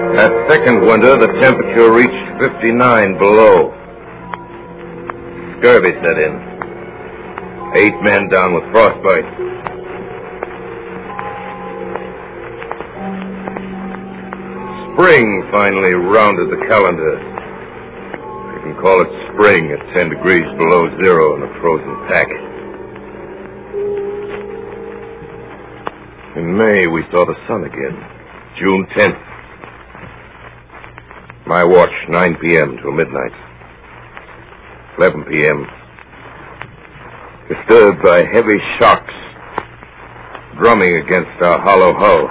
That second winter, the temperature reached 59 below. Scurvy set in. 8 men down with frostbite. Spring finally rounded the calendar. You can call it spring at 10 degrees below zero in a frozen pack. In May, we saw the sun again. June 10th. My watch, 9 p.m. till midnight. 11 p.m. Disturbed by heavy shocks drumming against our hollow hull.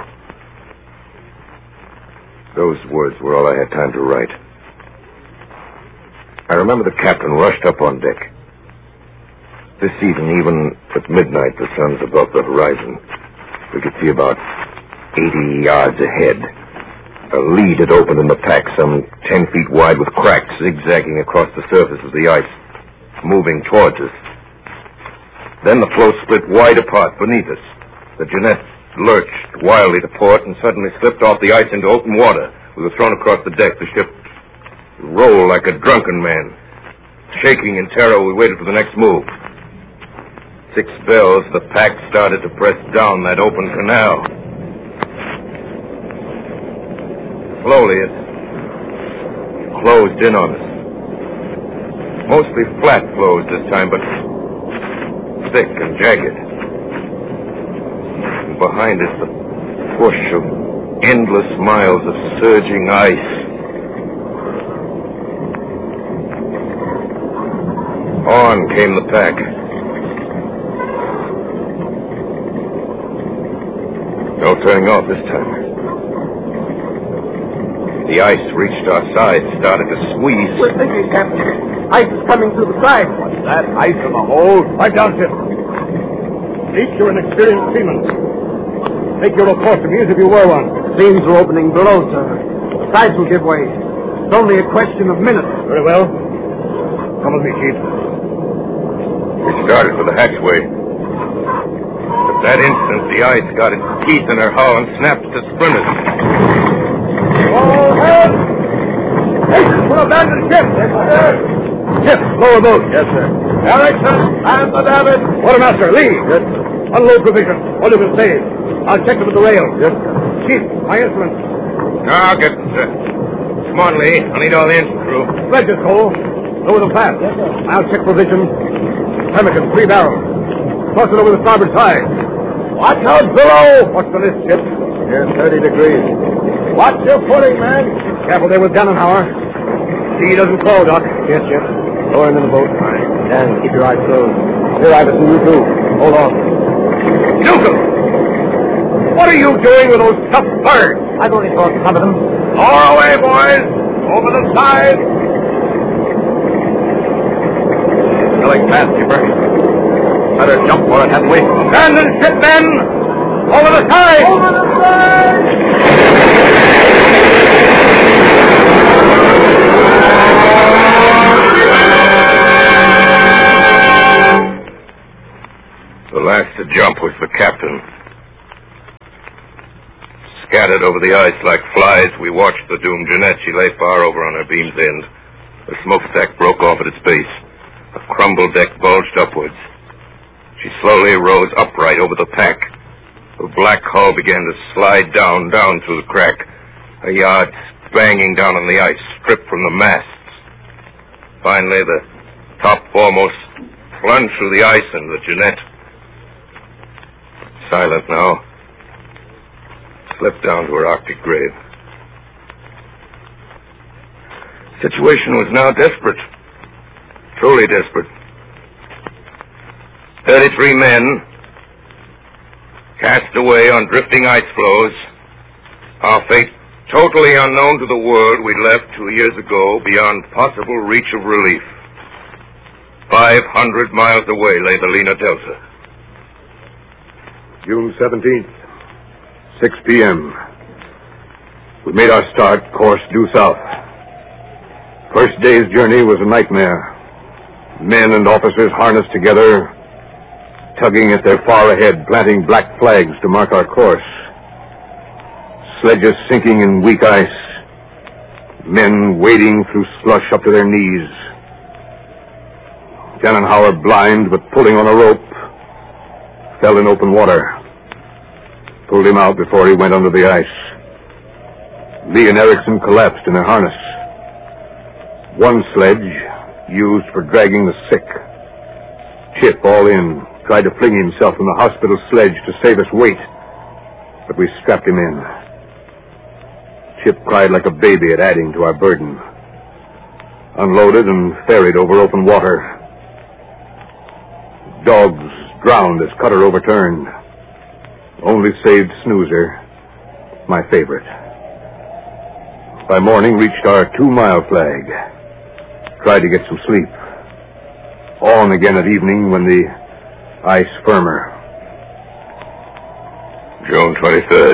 Those words were all I had time to write. I remember the captain rushed up on deck. This evening, even at midnight, the sun's above the horizon. We could see about 80 yards ahead. A lead had opened in the pack some 10 feet wide with cracks zigzagging across the surface of the ice, moving towards us. Then the floe split wide apart beneath us. The Jeannette lurched wildly to port and suddenly slipped off the ice into open water. We were thrown across the deck. The ship rolled like a drunken man. Shaking in terror, we waited for the next move. 6 bells, the pack started to press down that open canal. Slowly, it closed in on us. Mostly flat floes this time, but thick and jagged. And behind us, the push of endless miles of surging ice. On came the pack. No turning off this time. The ice reached our sides, started to squeeze. We're thinking, Captain. Ice is coming through the side. What's that? Ice in the hold? Pipe down, ship. Pete, you're an experienced seaman. Take your report to me as if you were one. Seams are opening below, sir. The sides will give way. It's only a question of minutes. Very well. Come with me, Chief. We started for the hatchway. At that instant, the ice got its teeth in her hull and snapped to splinters. All hands! Hasten for abandoned ship! Yes, sir. Ship, lower boat. Yes, sir. Erickson, and the David. Quartermaster, Lee. Yes, sir. Unload provision. All you can save. I'll check them at the rail. Yes, sir. Chief, my instruments. I'll get them, sir. Come on, Lee. I'll need all the engine crew. Sledges, Cole. Lower them fast. Yes, sir. I'll check provision. Pemmican, 3 barrels. Toss it over the starboard side. Watch out below! What's the list, ship? Here, 30 degrees. Watch your footing, man. Careful there with Gannenhauer. See he doesn't fall, Doc. Yes, Chip. Lower him in the boat. Dan, keep your eyes closed. Here, Iverson, you too. Hold on. Newcomb! What are you doing with those tough birds? I've only caught some of them. Lower away, boys! Over the side! Filling fast, skipper. Better jump for it, haven't we? Abandon ship, men! Over the side! Over the side! The last to jump was the captain. Scattered over the ice like flies, we watched the doomed Jeannette. She lay far over on her beam's end. The smokestack broke off at its base. A crumbled deck bulged upwards. She slowly rose upright over the pack. The black hull began to slide down through the crack. Her yards banging down on the ice, stripped from the masts. Finally, the top foremost plunged through the ice, and the Jeannette, silent now, slipped down to her Arctic grave. The situation was now desperate. Truly desperate. 33 men, cast away on drifting ice floes. Our fate totally unknown to the world we'd left 2 years ago, beyond possible reach of relief. 500 miles away lay the Lena Delta. June 17th, 6 p.m. We made our start, course due south. First day's journey was a nightmare. Men and officers harnessed together, tugging at their far ahead, planting black flags to mark our course. Sledges sinking in weak ice, Men wading through slush up to their knees. Tannenhauer, blind but pulling on a rope, fell in open water. Pulled him out before he went under the ice. Lee and Erickson collapsed in their harness. One sledge, used for dragging the sick. Chip, all in, tried to fling himself from the hospital sledge to save us weight, but we strapped him in. Chip cried like a baby at adding to our burden. Unloaded and ferried over open water. Dogs drowned as cutter overturned. Only saved Snoozer, my favorite. By morning, reached our 2-mile flag. Tried to get some sleep. On again at evening when the ice firmer. June 23rd.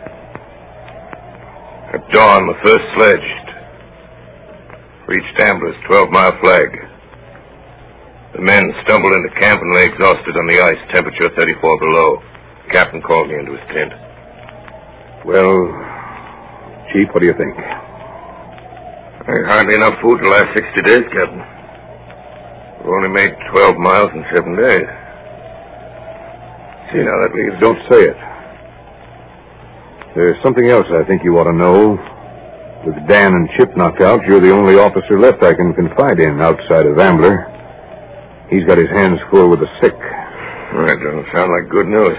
At dawn, the first sledge reached Ambler's 12-mile flag. The men stumbled into camp and lay exhausted on the ice, temperature 34 below. The captain called me into his tent. Well, Chief, what do you think? Hardly enough food to last 60 days, Captain. We've only made 12 miles in 7 days. See how that leaves. Don't say it. There's something else I think you ought to know. With Dan and Chip knocked out, you're the only officer left I can confide in outside of Ambler. He's got his hands full with the sick. That doesn't sound like good news.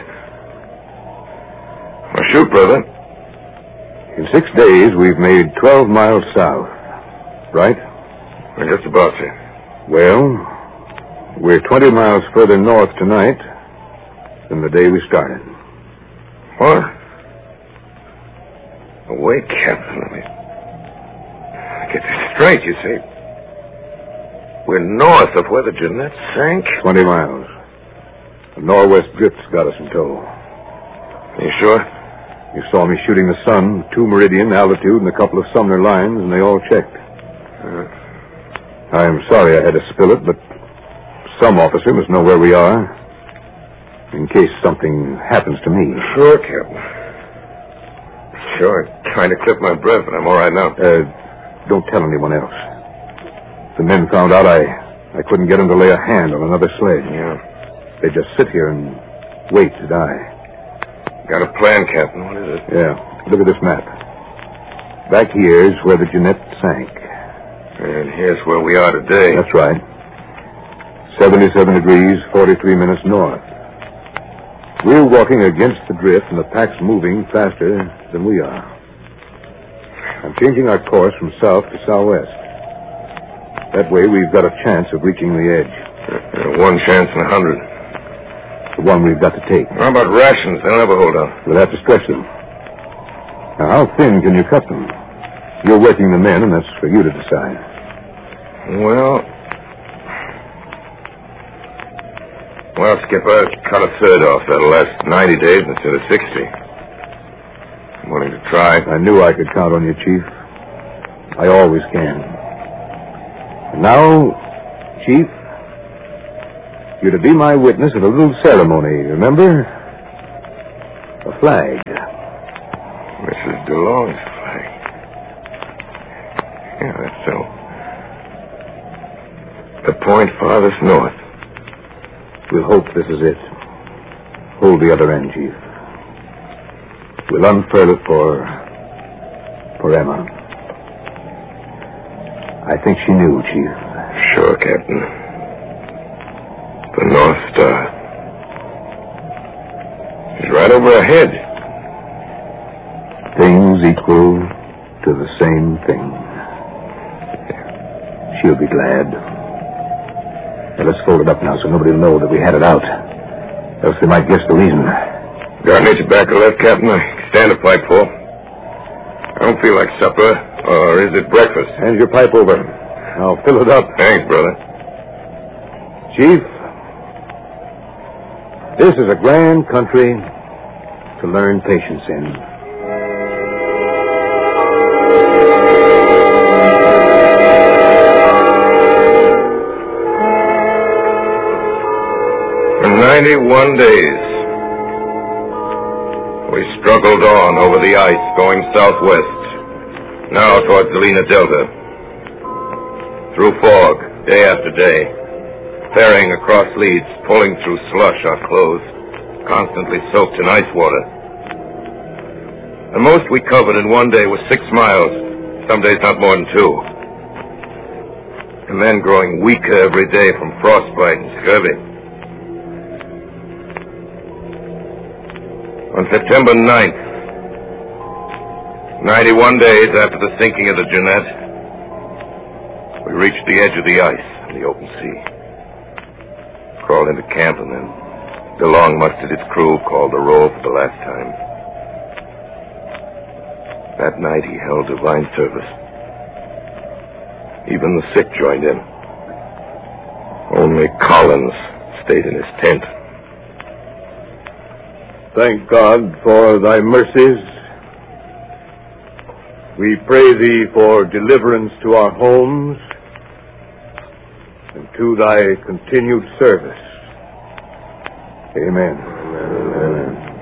Well, shoot, brother. In 6 days, we've made 12 miles south. Right? Just about, sir. Well, we're 20 miles further north tonight than the day we started. What? Oh, wait, Captain. Let me get this straight, you see. We're north of where the Jeannette sank? 20 miles. The northwest drift's got us in tow. You sure? You saw me shooting the sun, 2 meridian, altitude, and a couple of Sumner lines, and they all checked. I'm sorry I had to spill it, but some officer must know where we are, in case something happens to me. Sure, Captain. Sure, I'm trying to clip my breath, but I'm all right now. Don't tell anyone else. The men found out I couldn't get them to lay a hand on another sledge. Yeah. They just sit here and wait to die. Got a plan, Captain. What is it? Yeah. Look at this map. Back here is where the Jeannette sank. And here's where we are today. That's right. 77 degrees, 43 minutes north. We're walking against the drift, and the pack's moving faster than we are. I'm changing our course from south to southwest. That way, we've got a chance of reaching the edge. 1 chance in 100. The one we've got to take. How about rations? They'll never hold out. We'll have to stretch them. Now, how thin can you cut them? You're working the men, and that's for you to decide. Well, Skipper, cut a third off. That'll last 90 days instead of 60. I'm willing to try. I knew I could count on you, Chief. I always can. And now, Chief, you're to be my witness at a little ceremony, remember? A flag. Mrs. DeLong's flag. Yeah, that's so. The point farthest north. We'll hope this is it. Hold the other end, Chief. We'll unfurl it for Emma. I think she knew, Chief. Sure, Captain. The North Star. She's right over our head. Things equal to the same thing. She'll be glad. Now, let's fold it up now so nobody will know that we had it out. Else they might guess the reason. Got any tobacco left, Captain? I can stand a pipe full. I don't feel like supper. Or is it breakfast? Hand your pipe over. I'll fill it up. Thanks, brother. Chief, this is a grand country to learn patience in. For 91 days, we struggled on over the ice going southwest. Now towards the Lena Delta. Through fog, day after day. Ferrying across leads, pulling through slush our clothes, constantly soaked in ice water. The most we covered in one day was 6 miles, some days not more than 2. And then growing weaker every day from frostbite and scurvy. On September 9th, 91 days after the sinking of the Jeannette, we reached the edge of the ice in the open sea. Crawled into camp, and then DeLong mustered his crew, called the roll for the last time. That night he held divine service. Even the sick joined in. Only Collins stayed in his tent. Thank God for thy mercies. We pray thee for deliverance to our homes and to thy continued service. Amen. Amen.